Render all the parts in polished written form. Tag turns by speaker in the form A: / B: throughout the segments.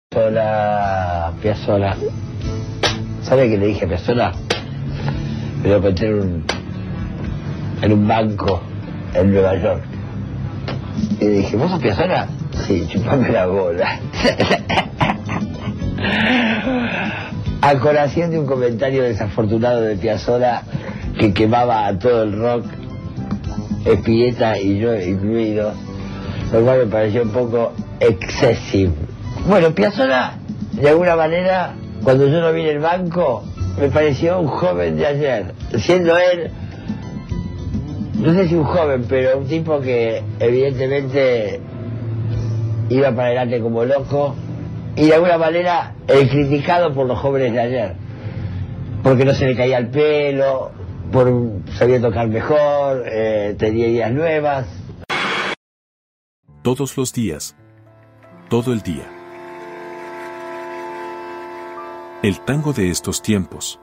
A: Piazzolla. ¿Sabe qué le dije a Piazzolla? Me lo encontré en un banco en Nueva York. Y le dije, ¿vos sos Piazzolla? Sí, chupame la bola. A colación de un comentario desafortunado de Piazzolla que quemaba a todo el rock, Spinetta y yo incluido, lo cual me pareció un poco excesivo. Bueno, Piazzolla, de alguna manera, cuando yo lo vi en el banco, me pareció un joven de ayer, siendo él, no sé si un joven, pero un tipo que evidentemente iba para adelante como loco, y de alguna manera el criticado por los jóvenes de ayer, porque no se le caía el pelo, sabía tocar mejor, tenía ideas nuevas.
B: Todos los días, todo el día. El tango de estos tiempos.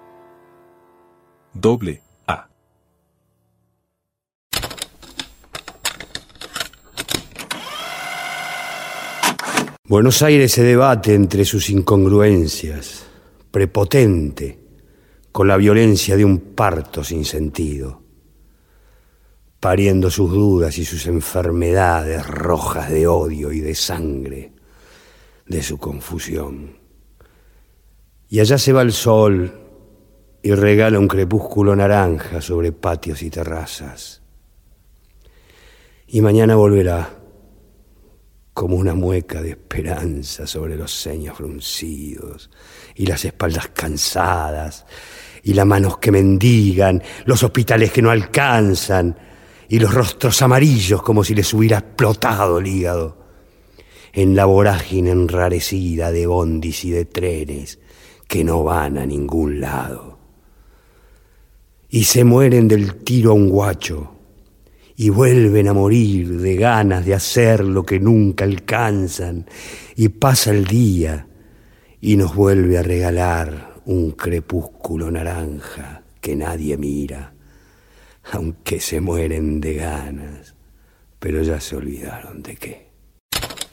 B: AA.
C: Buenos Aires se debate entre sus incongruencias, prepotente, con la violencia de un parto sin sentido, pariendo sus dudas y sus enfermedades rojas de odio y de sangre, de su confusión. Y allá se va el sol y regala un crepúsculo naranja sobre patios y terrazas. Y mañana volverá, como una mueca de esperanza sobre los ceños fruncidos y las espaldas cansadas y las manos que mendigan, los hospitales que no alcanzan y los rostros amarillos como si les hubiera explotado el hígado en la vorágine enrarecida de bondis y de trenes que no van a ningún lado. Y se mueren del tiro a un guacho y vuelven a morir de ganas de hacer lo que nunca alcanzan, y pasa el día y nos vuelve a regalar un crepúsculo naranja que nadie mira, aunque se mueren de ganas, pero ya se olvidaron de qué.